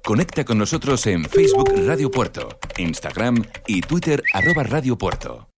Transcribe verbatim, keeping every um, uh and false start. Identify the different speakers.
Speaker 1: Conecta con nosotros en Facebook Radio Puerto, Instagram y Twitter arroba Radio Puerto.